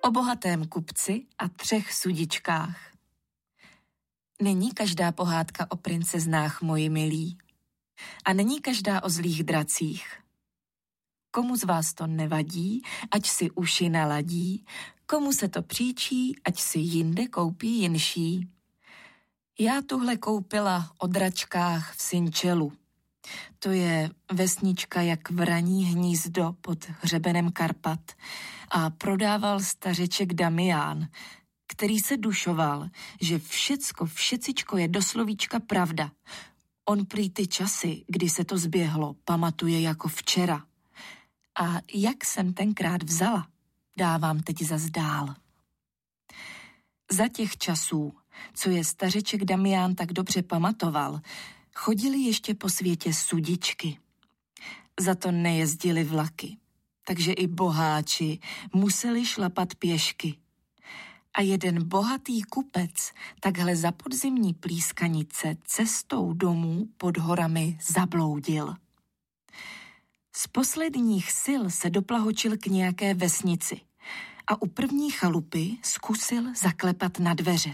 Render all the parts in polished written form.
O bohatém kupci a 3 sudičkách. Není každá pohádka o princeznách, moji milí. A není každá o zlých dracích. Komu z vás to nevadí, ať si uši naladí, komu se to příčí, ať si jinde koupí jinší. Já tuhle koupila o dračkách v Sinčelu. To je vesnička jak vraní hnízdo pod hřebenem Karpat a prodával stařeček Damián, který se dušoval, že všecičko je doslovíčka pravda. On prý ty časy, kdy se to zběhlo, pamatuje jako včera. A jak jsem tenkrát vzala, dávám teď zas dál. Za těch časů, co je stařeček Damián tak dobře pamatoval, chodili ještě po světě sudičky. Za to nejezdili vlaky, takže i boháči museli šlapat pěšky. A jeden bohatý kupec takhle za podzimní plískanice cestou domů pod horami zabloudil. Z posledních sil se doplahočil k nějaké vesnici a u první chalupy zkusil zaklepat na dveře.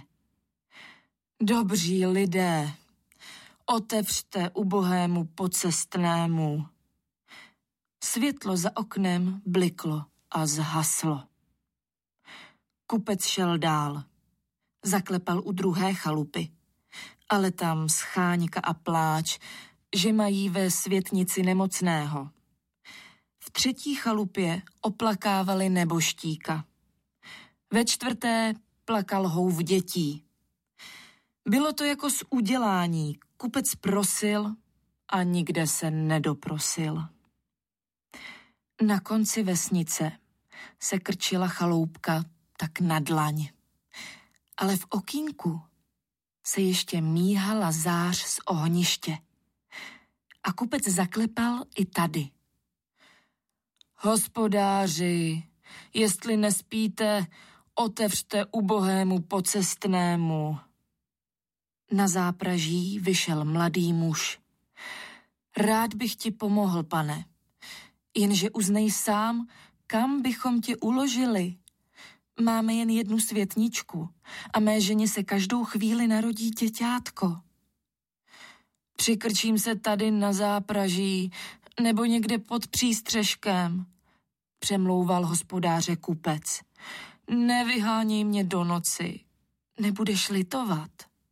Dobří lidé, otevřte ubohému pocestnému. Světlo za oknem bliklo a zhaslo. Kupec šel dál. Zaklepal u druhé chalupy, ale tam scháňka a pláč, že mají ve světnici nemocného. V 3. chalupě oplakávali neboštíka. Ve 4. plakal houv dětí. Bylo to jako z udělání. Kupec prosil a nikde se nedoprosil. Na konci vesnice se krčila chaloupka tak na dlaň. Ale v okýnku se ještě míhala zář z ohniště. A kupec zaklepal i tady. Hospodáři, jestli nespíte, otevřte ubohému pocestnému. Na zápraží vyšel mladý muž. Rád bych ti pomohl, pane, jenže uznej sám, kam bychom tě uložili. Máme jen 1 světničku a mé ženě se každou chvíli narodí děťátko. Přikrčím se tady na zápraží nebo někde pod přístřeškem, přemlouval hospodáře kupec. Nevyháněj mě do noci, nebudeš litovat.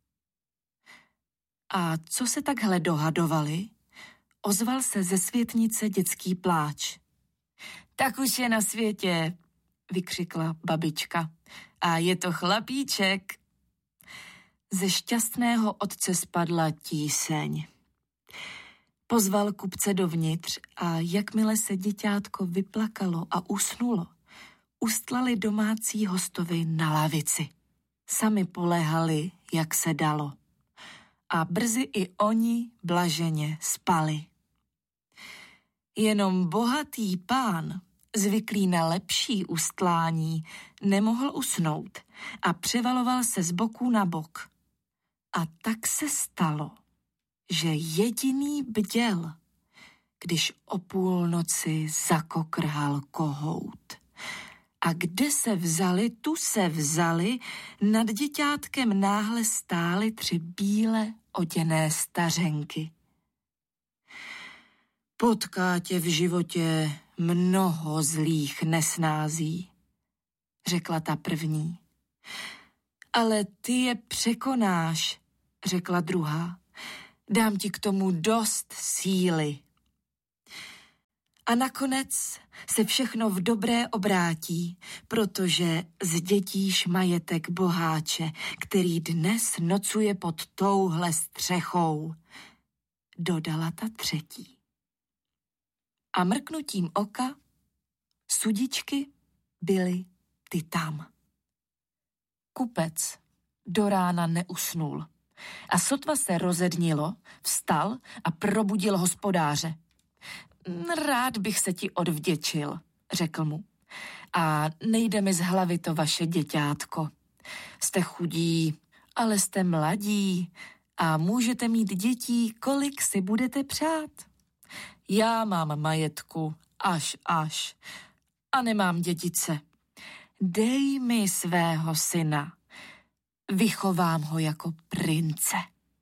A co se takhle dohadovali, ozval se ze světnice dětský pláč. Tak už je na světě, vykřikla babička. A je to chlapíček. Ze šťastného otce spadla tíseň. Pozval kupce dovnitř a jakmile se děťátko vyplakalo a usnulo, ustlali domácí hostovi na lavici. Sami poléhali, jak se dalo. A brzy i oni blaženě spali. Jenom bohatý pán, zvyklý na lepší ustlání, nemohl usnout a převaloval se z boku na bok. A tak se stalo, že jediný bděl, když o půlnoci zakokrhal kohout. A kde se vzali, tu se vzali, nad děťátkem náhle stály 3 bíle oděné stařenky. Potká tě v životě mnoho zlých nesnází, řekla ta první. Ale ty je překonáš, řekla druhá. Dám ti k tomu dost síly. A nakonec se všechno v dobré obrátí, protože zdědíš majetek boháče, který dnes nocuje pod touhle střechou, dodala ta třetí. A mrknutím oka sudičky byly ty tam. Kupec do rána neusnul a sotva se rozednilo, vstal a probudil hospodáře. Rád bych se ti odvděčil, řekl mu. A nejde mi z hlavy to vaše děťátko. Jste chudí, ale jste mladí a můžete mít dětí, kolik si budete přát. Já mám majetku až a nemám dědice. dej mi svého syna, vychovám ho jako prince.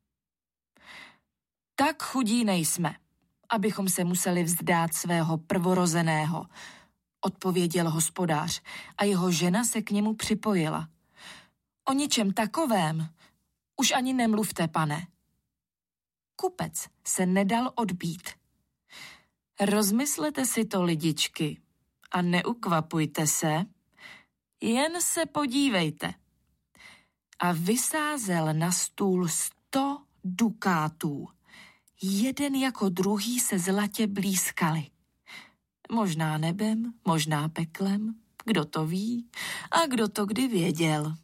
Tak chudí nejsme, abychom se museli vzdát svého prvorozeného, odpověděl hospodář a jeho žena se k němu připojila. O ničem takovém už ani nemluvte, pane. Kupec se nedal odbít. Rozmyslete si to, lidičky, a neukvapujte se, jen se podívejte. A vysázel na stůl 100 dukátů. Jeden jako druhý se zlatě blízkali. Možná nebem, možná peklem, kdo to ví a kdo to kdy věděl.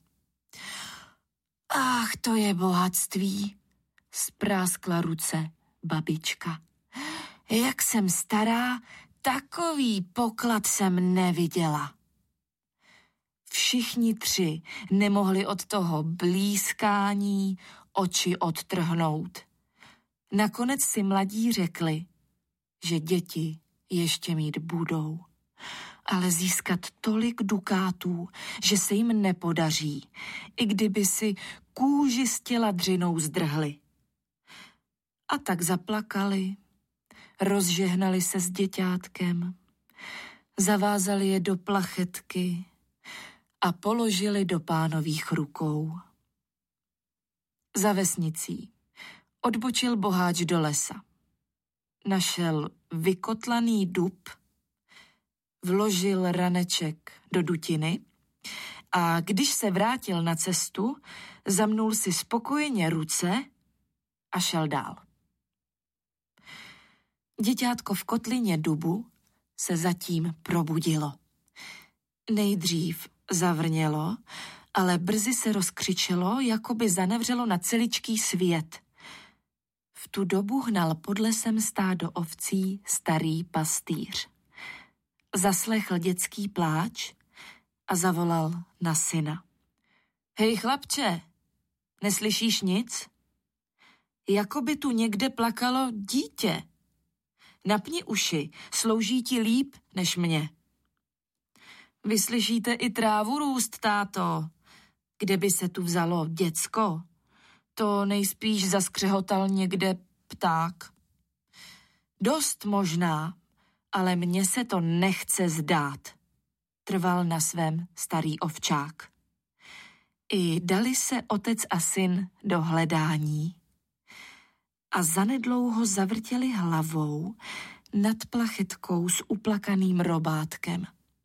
Ach, to je bohatství, spráskla ruce babička. Jak jsem stará, takový poklad jsem neviděla. Všichni 3 nemohli od toho blízkání oči odtrhnout. Nakonec si mladí řekli, že děti ještě mít budou, ale získat tolik dukátů, že se jim nepodaří, i kdyby si kůži z těla dřinou zdrhli. A tak zaplakali, rozžehnali se s děťátkem, zavázali je do plachetky a položili do pánových rukou. Za vesnicí odbočil boháč do lesa. Našel vykotlaný dub, vložil raneček do dutiny a když se vrátil na cestu, zamnul si spokojeně ruce a šel dál. Děťátko v kotlině dubu se zatím probudilo. Nejdřív zavrnělo, ale brzy se rozkřičelo, jako by zanevřelo na celičký svět. V tu dobu hnal pod lesem stádo ovcí starý pastýř. Zaslechl dětský pláč a zavolal na syna. Hej, chlapče, neslyšíš nic? Jako by tu někde plakalo dítě. Napni uši, slouží ti líp než mě. Vyslyšíte i trávu růst, táto. Kde by se tu vzalo děcko? To nejspíš zaskřehotal někde pták. Dost možná, ale mně se to nechce zdát, trval na svém starý ovčák. I dali se otec a syn do hledání a zanedlouho zavrtěli hlavou nad plachetkou s uplakaným robátkem.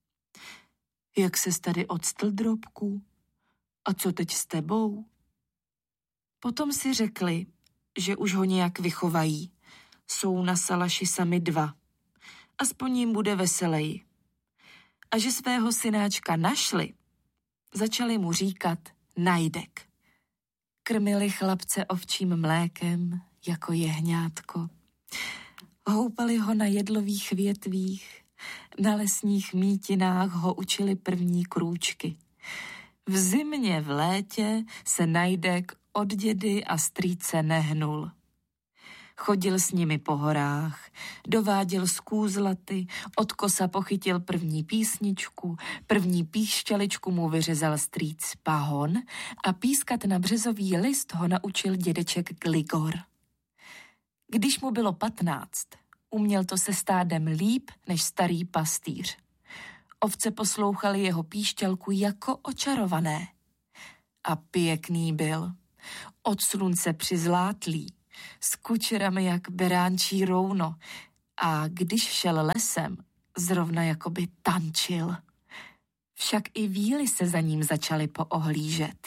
Jak ses tady odstl, drobku? A co teď s tebou? Potom si řekli, že už ho nějak vychovají. Jsou na salaši sami 2. Aspoň jim bude veseleji. A že svého synáčka našli, začali mu říkat Najdek. Krmili chlapce ovčím mlékem jako jehňátko. Houpali ho na jedlových větvích, na lesních mítinách ho učili první krůčky. V zimě, v létě se Najdek od dědy a strýce nehnul. Chodil s nimi po horách, dováděl z kůzlaty, od kosa pochytil první písničku, první píšťaličku mu vyřezal strýc Pahon a pískat na březový list ho naučil dědeček Gligor. Když mu bylo 15, uměl to se stádem líp než starý pastýř. Ovce poslouchaly jeho píšťalku jako očarované. A pěkný byl, od slunce přizlátlý, s kučerami jak beránčí rouno a když šel lesem, zrovna jakoby tančil. Však i víly se za ním začaly poohlížet.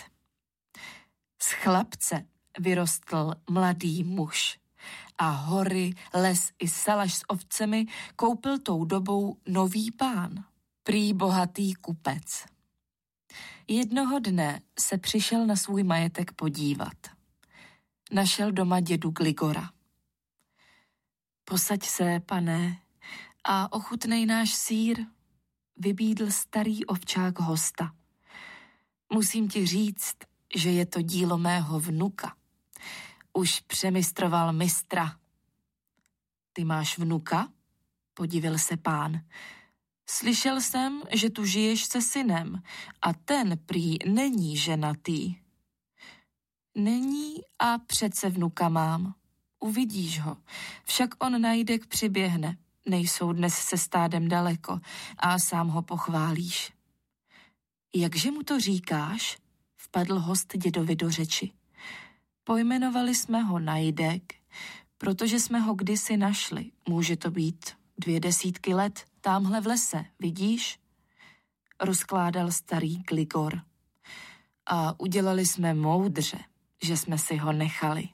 Z chlapce vyrostl mladý muž a hory, les i salaš s ovcemi koupil tou dobou nový pán, prý bohatý kupec. Jednoho dne se přišel na svůj majetek podívat. Našel doma dědu Gligora. Posaď se, pane, a ochutnej náš sýr, vybídl starý ovčák hosta. Musím ti říct, že je to dílo mého vnuka. Už přemistroval mistra. Ty máš vnuka? Podivil se pán. Slyšel jsem, že tu žiješ se synem a ten prý není ženatý. Není a přece vnuka mám. Uvidíš ho, však on Najdek přiběhne. Nejsou dnes se stádem daleko a sám ho pochválíš. Jakže mu to říkáš? Vpadl host dědovi do řeči. Pojmenovali jsme ho Najdek, protože jsme ho kdysi našli. Může to být 20 let, támhle v lese, vidíš? Rozkládal starý Gligor. A udělali jsme moudře, že jsme si ho nechali.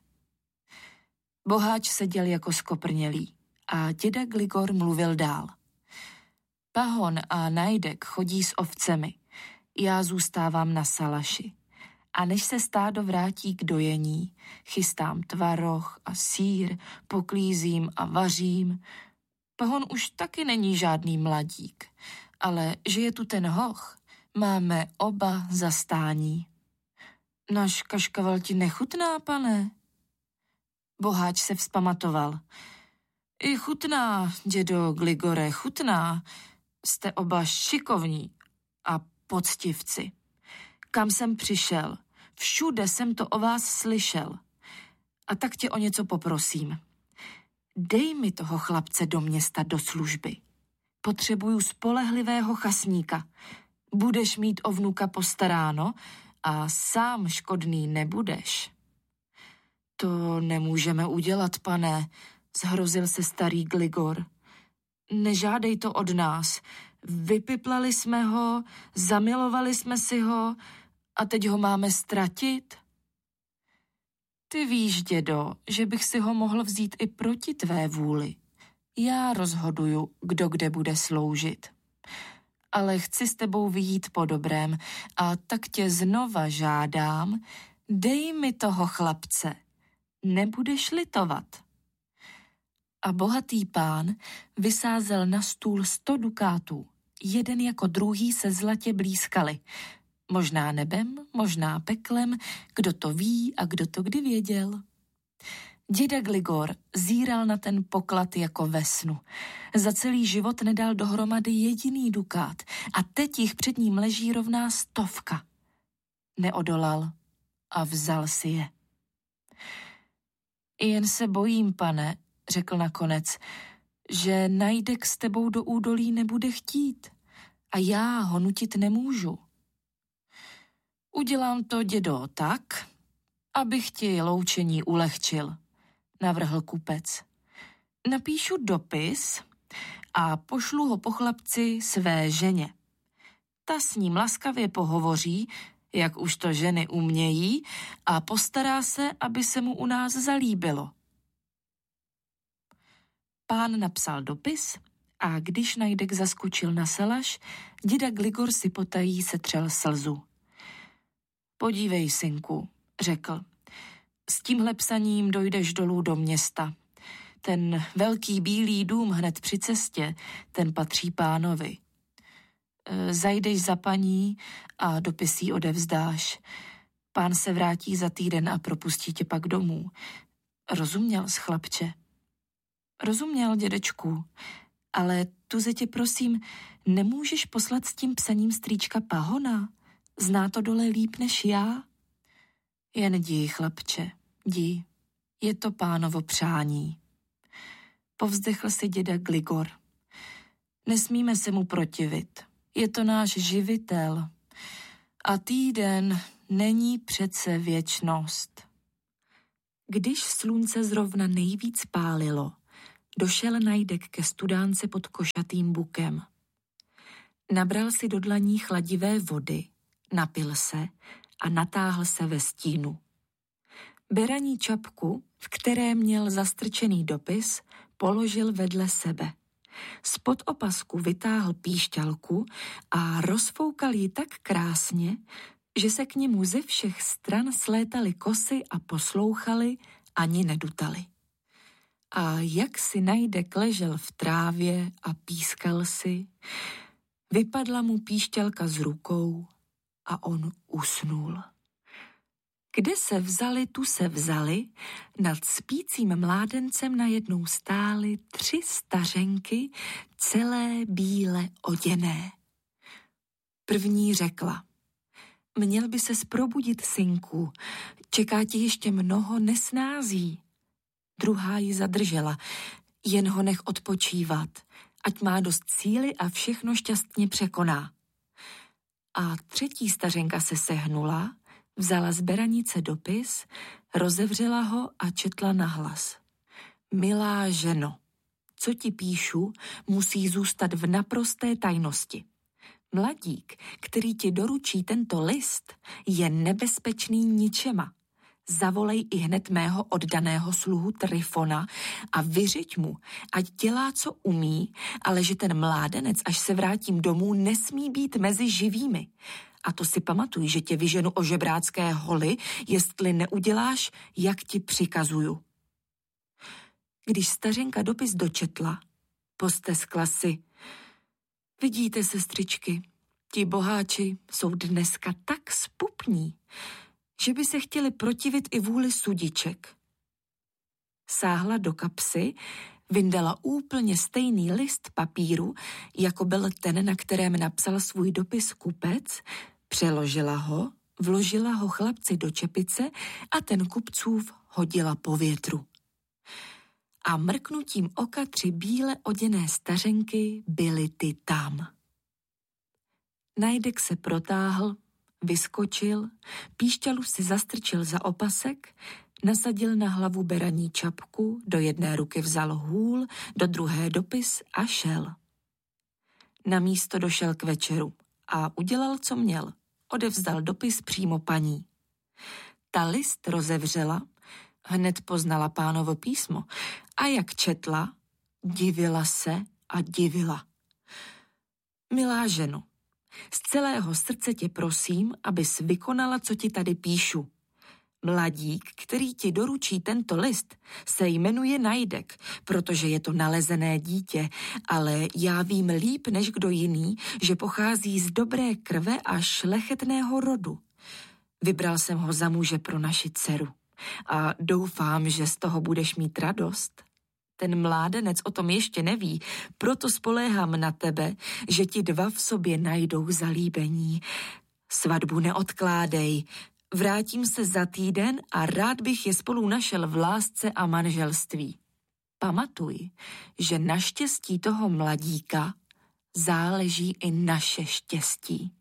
Boháč seděl jako skoprnělý a děda Gligor mluvil dál. Pahon a Najdek chodí s ovcemi, já zůstávám na salaši. A než se stádo vrátí k dojení, chystám tvaroh a sýr, poklízím a vařím. Pahon už taky není žádný mladík, ale že je tu ten hoch, máme oba zastání. Náš kaškaval ti nechutná, pane? Boháč se vzpamatoval. I chutná, dědo Gligore, chutná. Jste oba šikovní a poctivci. Kam jsem přišel? Všude jsem to o vás slyšel. A tak tě o něco poprosím. Dej mi toho chlapce do města do služby. Potřebuju spolehlivého chasníka. Budeš mít o vnuka postaráno a sám škodný nebudeš. To nemůžeme udělat, pane, zhrozil se starý Gligor. Nežádej to od nás. Vypiplali jsme ho, zamilovali jsme si ho a teď ho máme ztratit? Ty víš, dědo, že bych si ho mohl vzít i proti tvé vůli. Já rozhoduju, kdo kde bude sloužit. Ale chci s tebou vyjít po dobrém a tak tě znova žádám, dej mi toho chlapce, nebudeš litovat. A bohatý pán vysázel na stůl 100 dukátů, jeden jako druhý se zlatě blízkali. Možná nebem, možná peklem, kdo to ví a kdo to kdy věděl. Děda Gligor zíral na ten poklad jako ve snu. Za celý život nedal dohromady jediný dukát a teď jich před ním leží rovná 100. Neodolal a vzal si je. Jen se bojím, pane, řekl nakonec, že Najdek s tebou do údolí nebude chtít a já ho nutit nemůžu. Udělám to, dědo, tak, abych ti loučení ulehčil, navrhl kupec. Napíšu dopis a pošlu ho po chlapci své ženě. Ta s ním laskavě pohovoří, jak už to ženy umějí, a postará se, aby se mu u nás zalíbilo. Pán napsal dopis a když Najdek zaskočil na salaš, děda Gligor si potají setřel slzu. Podívej, synku, řekl, s tímhle psaním dojdeš dolů do města. Ten velký bílý dům hned při cestě, ten patří pánovi. Zajdeš za paní a dopis jí odevzdáš. Pán se vrátí za týden a propustí tě pak domů. Rozuměl jsi, chlapče? Rozuměl, dědečku, ale tuze tě prosím, nemůžeš poslat s tím psaním strýčka Pahona? Zná to dole líp než já? Jen jdi, chlapče, jdi. Je to pánovo přání. Povzdechl si děda Gligor. Nesmíme se mu protivit. Je to náš živitel. A týden není přece věčnost. Když slunce zrovna nejvíc pálilo, došel Najdek ke studánce pod košatým bukem. Nabral si do dlaní chladivé vody, napil se a natáhl se ve stínu. Beraní čapku, v které měl zastrčený dopis, položil vedle sebe. Spod opasku vytáhl píšťalku a rozfoukal ji tak krásně, že se k němu ze všech stran slétaly kosy a poslouchali, ani nedutali. A jak si Najdek ležel v trávě a pískal si, vypadla mu píšťalka z rukou a on usnul. Kde se vzali, tu se vzali, nad spícím mládencem najednou stály 3 stařenky, celé bíle oděné. První řekla: Měl by ses probudit, synku, čeká ti ještě mnoho nesnází. Druhá ji zadržela: Jen ho nech odpočívat, ať má dost síly a všechno šťastně překoná. A třetí stařenka se sehnula, vzala z beranice dopis, rozevřela ho a četla nahlas. Milá ženo, co ti píšu, musí zůstat v naprosté tajnosti. Mladík, který ti doručí tento list, je nebezpečný ničema. Zavolej i hned mého oddaného sluhu Tryfona a vyřiď mu, ať dělá, co umí, ale že ten mládenec, až se vrátím domů, nesmí být mezi živými. A to si pamatuj, že tě vyženu o žebrácké holy, jestli neuděláš, jak ti přikazuju. Když stařenka dopis dočetla, posteskla si: Vidíte, sestřičky, ti boháči jsou dneska tak zpupní, že by se chtěli protivit i vůli sudiček. Sáhla do kapsy, vyndala úplně stejný list papíru, jako byl ten, na kterém napsal svůj dopis kupec, přeložila ho, vložila ho chlapci do čepice a ten kupcův hodila po větru. A mrknutím oka 3 bíle oděné stařenky byly ty tam. Najdek se protáhl, vyskočil, píšťalu si zastrčil za opasek, nasadil na hlavu beraní čapku, do jedné ruky vzal hůl, do druhé dopis a šel. Na místo došel k večeru a udělal, co měl. Odevzdal dopis přímo paní. Ta list rozevřela, hned poznala Pánovo písmo a jak četla, divila se a divila. Milá ženo, z celého srdce tě prosím, abys vykonala, co ti tady píšu. Mladík, který ti doručí tento list, se jmenuje Najdek, protože je to nalezené dítě, ale já vím líp než kdo jiný, že pochází z dobré krve a šlechetného rodu. Vybral jsem ho za muže pro naši dceru a doufám, že z toho budeš mít radost. Ten mládenec o tom ještě neví, proto spoléhám na tebe, že ti 2 v sobě najdou zalíbení. Svatbu neodkládej, vrátím se za týden a rád bych je spolu našel v lásce a manželství. Pamatuj, že na štěstí toho mladíka záleží i naše štěstí.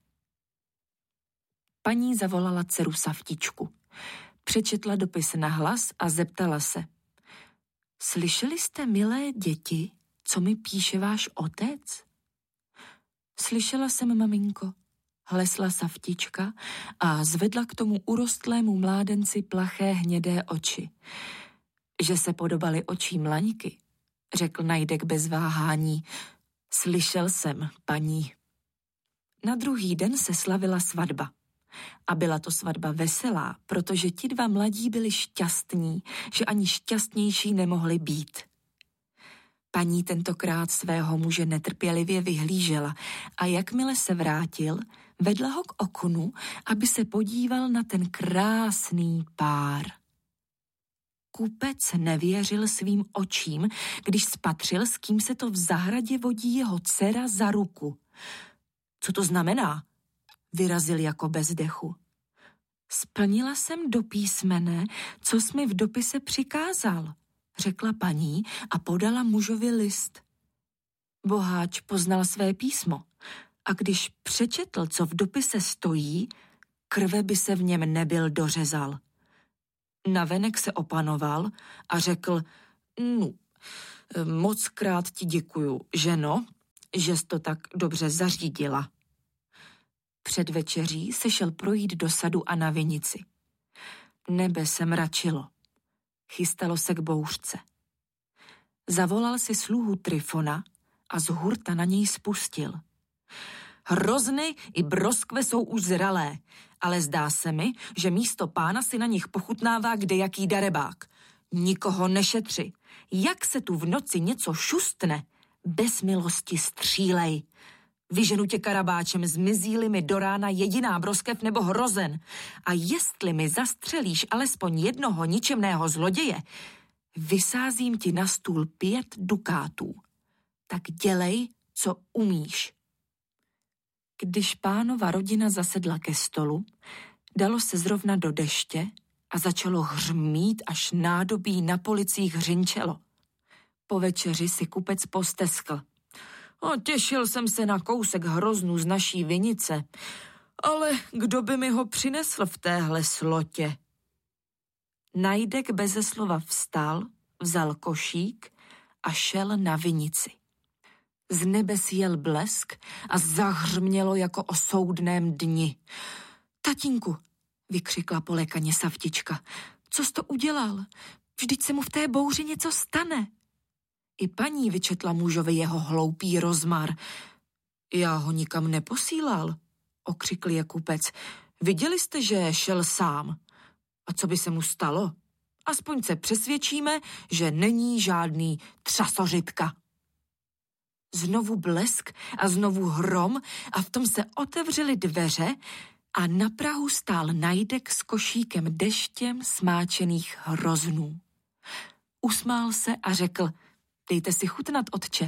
Paní zavolala dceru Savtičku. Přečetla dopis nahlas a zeptala se: Slyšeli jste, milé děti, co mi píše váš otec? Slyšela jsem, maminko, hlesla Savtička a zvedla k tomu urostlému mládenci plaché hnědé oči. Že se podobaly očím Laňky, řekl Najdek bez váhání. Slyšel jsem, paní. Na druhý den se slavila svatba. A byla to svatba veselá, protože ti 2 mladí byli šťastní, že ani šťastnější nemohli být. Paní tentokrát svého muže netrpělivě vyhlížela a jakmile se vrátil, vedla ho k oknu, aby se podíval na ten krásný pár. Kupec nevěřil svým očím, když spatřil, s kým se to v zahradě vodí jeho dcera za ruku. Co to znamená? Vyrazil jako bez dechu. Splnila jsem do písmene, co jsi mi v dopise přikázal, řekla paní a podala mužovi list. Boháč poznal své písmo a když přečetl, co v dopise stojí, krve by se v něm nebyl dořezal. Navenek se opanoval a řekl: Mockrát ti děkuju, ženo, že jsi to tak dobře zařídila. Před večeří se šel projít do sadu a na vinici. Nebe se mračilo. Chystalo se k bouřce. Zavolal si sluhu Tryfona a z hurta na něj spustil. Hrozny i broskve jsou už zralé, ale zdá se mi, že místo pána si na nich pochutnává kdejaký darebák. Nikoho nešetři. Jak se tu v noci něco šustne, bez milosti střílej. Vyženu tě karabáčem, zmizí-li mi do rána jediná broskev nebo hrozen. A jestli mi zastřelíš alespoň jednoho ničemného zloděje, vysázím ti na stůl 5 dukátů. Tak dělej, co umíš. Když pánova rodina zasedla ke stolu, dalo se zrovna do deště a začalo hřmít, až nádobí na policích hřinčelo. Po večeři si kupec posteskl. Těšil jsem se na kousek hroznu z naší vinice, ale kdo by mi ho přinesl v téhle slotě? Najdek beze slova vstal, vzal košík a šel na vinici. Z nebes jel blesk a zahřmělo jako o soudném dni. Tatínku, vykřikla polekaně Savtička, co jsi to udělal? Vždyť se mu v té bouři něco stane. I paní vyčetla mužovi jeho hloupý rozmar. Já ho nikam neposílal, okřikl je kupec. Viděli jste, že šel sám. A co by se mu stalo? Aspoň se přesvědčíme, že není žádný třasořitka. Znovu blesk a znovu hrom a v tom se otevřely dveře a na prahu stál Najdek s košíkem deštěm smáčených hroznů. Usmál se a řekl, dejte si chutnat, otče.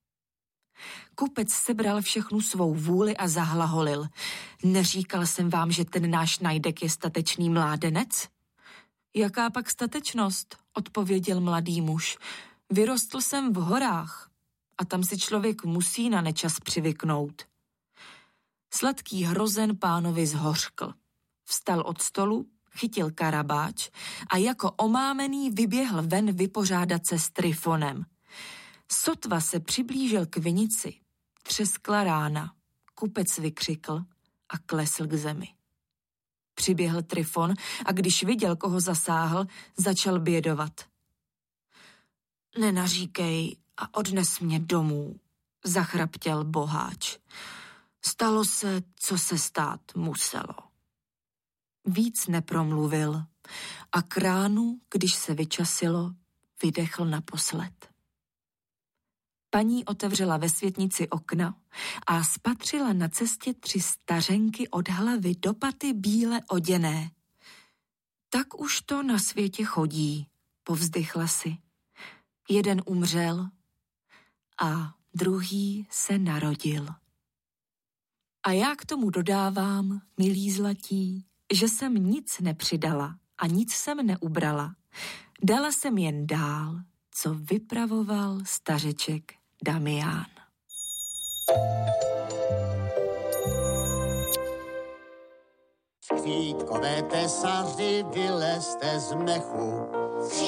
Kupec sebral všechnu svou vůli a zahlaholil. Neříkal jsem vám, že ten náš Najdek je statečný mládenec? Jaká pak statečnost, odpověděl mladý muž. Vyrostl jsem v horách a tam si člověk musí na nečas přivyknout. Sladký hrozen pánovi zhořkl. Vstal od stolu, chytil karabáč a jako omámený vyběhl ven vypořádat se s Trifonem. Sotva se přiblížil k vinici, třeskla rána, kupec vykřikl a klesl k zemi. Přiběhl Trifon a když viděl, koho zasáhl, začal bědovat. Nenaříkej a odnes mě domů, zachraptěl boháč. Stalo se, co se stát muselo. Víc nepromluvil a k ránu, když se vyčasilo, vydechl naposled. Paní otevřela ve světnici okna a spatřila na cestě 3 stařenky od hlavy do paty bíle oděné. Tak už to na světě chodí, povzdychla si. Jeden umřel a druhý se narodil. A já k tomu dodávám, milí zlatí, že jsem nic nepřidala a nic jsem neubrala. Dala jsem jen dál, co vypravoval stařeček Damián. Kvítkové tesaři, vylezte z mechu.